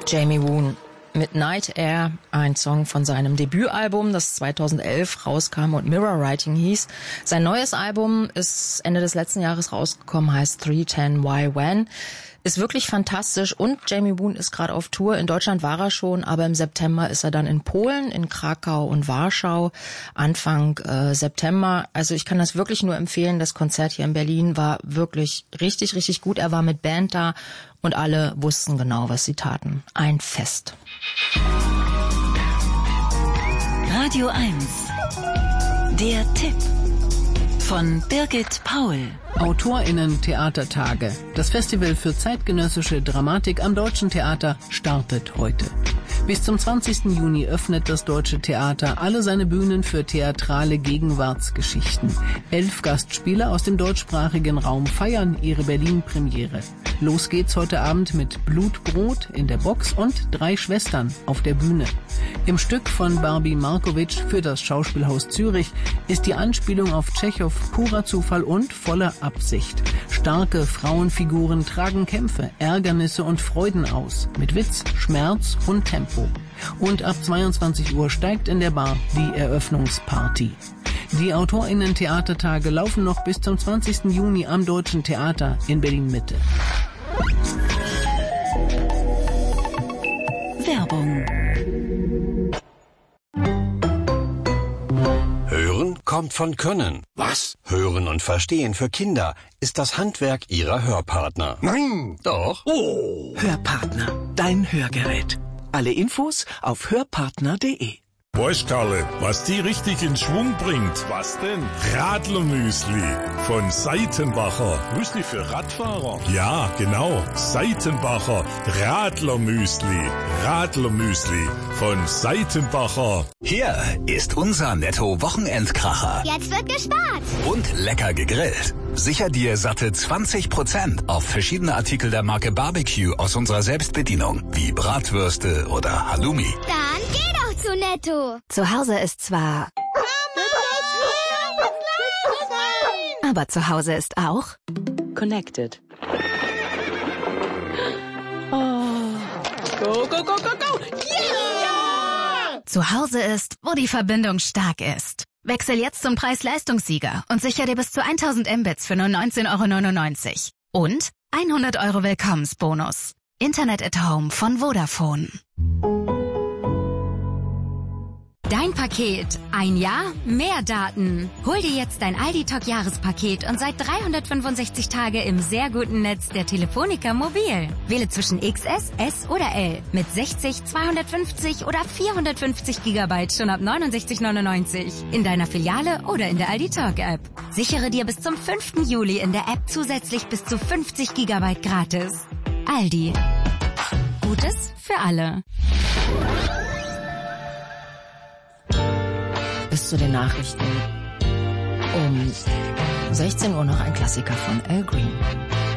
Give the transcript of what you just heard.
Jamie Woon mit Night Air, ein Song von seinem Debütalbum, das 2011 rauskam und Mirror Writing hieß. Sein neues Album ist Ende des letzten Jahres rausgekommen, heißt 310 Why When. Ist wirklich fantastisch und Jamie Woon ist gerade auf Tour. In Deutschland war er schon, aber im September ist er dann in Polen, in Krakau und Warschau, Anfang September. Also ich kann das wirklich nur empfehlen. Das Konzert hier in Berlin war wirklich richtig, richtig gut. Er war mit Band da und alle wussten genau, was sie taten. Ein Fest. Radio 1. Der Tipp von Birgit Paul. AutorInnen-Theatertage. Das Festival für zeitgenössische Dramatik am Deutschen Theater startet heute. Bis zum 20. Juni öffnet das Deutsche Theater alle seine Bühnen für theatrale Gegenwartsgeschichten. 11 Gastspieler aus dem deutschsprachigen Raum feiern ihre Berlin-Premiere. Los geht's heute Abend mit Blutbrot in der Box und 3 Schwestern auf der Bühne. Im Stück von Barbie Markovic für das Schauspielhaus Zürich ist die Anspielung auf Tschechow purer Zufall und voller Absicht. Starke Frauenfiguren tragen Kämpfe, Ärgernisse und Freuden aus, mit Witz, Schmerz und Tempo. Und ab 22 Uhr steigt in der Bar die Eröffnungsparty. Die AutorInnen-Theatertage laufen noch bis zum 20. Juni am Deutschen Theater in Berlin-Mitte. Werbung. Hören kommt von Können. Was? Hören und Verstehen für Kinder ist das Handwerk ihrer Hörpartner. Nein! Doch. Oh! Hörpartner, dein Hörgerät. Alle Infos auf hörpartner.de. Weißt Karle, was die richtig in Schwung bringt? Was denn? Radlermüsli von Seitenbacher. Müsli für Radfahrer? Ja, genau. Seitenbacher Radlermüsli. Radlermüsli von Seitenbacher. Hier ist unser Netto-Wochenendkracher. Jetzt wird gespart. Und lecker gegrillt. Sicher dir satte 20% auf verschiedene Artikel der Marke Barbecue aus unserer Selbstbedienung, wie Bratwürste oder Halloumi. Dann geh doch zu Netto. Zu Hause ist zwar... Aber zu Hause ist auch... Connected. Oh. Go, go, go, go, go! Yeah! Zu Hause ist, wo die Verbindung stark ist. Wechsel jetzt zum Preis-Leistungssieger und sicher dir bis zu 1000 Mbits für nur 19,99 € und 100 € Willkommensbonus. Internet at Home von Vodafone. Dein Paket. Ein Jahr, mehr Daten. Hol dir jetzt dein Aldi-Talk-Jahrespaket und seit 365 Tage im sehr guten Netz der Telefonica Mobil. Wähle zwischen XS, S oder L mit 60, 250 oder 450 GB schon ab 69,99 € in deiner Filiale oder in der Aldi-Talk-App. Sichere dir bis zum 5. Juli in der App zusätzlich bis zu 50 GB gratis. Aldi. Gutes für alle. Bis zu den Nachrichten. Um 16 Uhr noch ein Klassiker von Al Green.